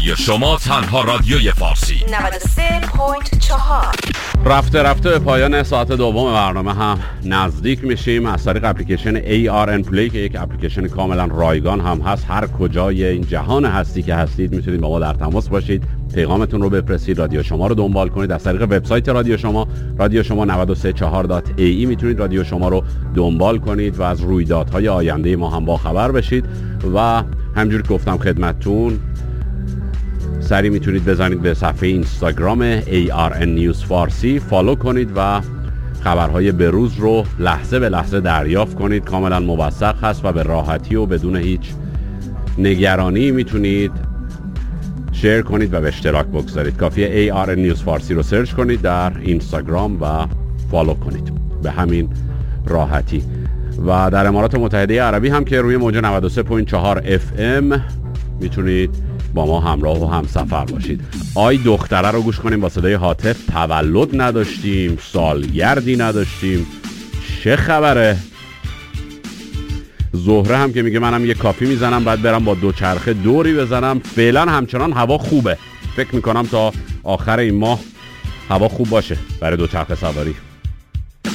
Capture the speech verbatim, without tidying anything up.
رادیو شما، تنها رادیوی فارسی. نود و سه ممیز چهار. رفته رفته به پایان ساعت دوم برنامه هم نزدیک میشیم. از طریق اپلیکیشن ای آر ان پلی که یک اپلیکیشن کاملا رایگان هم هست، هر کجای این جهان هستی که هستید میتونید با ما در تماس باشید، پیغامتون رو بفرستید، رادیو شما رو دنبال کنید. از طریق وبسایت رادیو شما، رادیو شما نود و سه چهار دات ای ای میتونید رادیو شما رو دنبال کنید و از رویدادهای آینده ما هم با خبر بشید. و همجوری که گفتم خدمتتون، سری میتونید بزنید به صفحه اینستاگرام ای آر ان نیوز فارسی، فالو کنید و خبرهای بروز رو لحظه به لحظه دریافت کنید. کاملا موثق هست و به راحتی و بدون هیچ نگرانی میتونید شیر کنید و به اشتراک بگذارید. کافیه ای آر ان نیوز فارسی رو سرچ کنید در اینستاگرام و فالو کنید به همین راحتی. و در امارات متحده عربی هم که روی موج نود و سه ممیز چهار اف ام میتونید با ما همراه و همسفر باشید. آی دختره رو گوش کنیم با صدای هاتف. تولد نداشتیم، سالگردی نداشتیم، چه خبره؟ زهره هم که میگه منم یه کافی میزنم بعد برم با دوچرخه دوری بزنم. فعلا همچنان هوا خوبه، فکر میکنم تا آخر این ماه هوا خوب باشه برای دوچرخه سواری.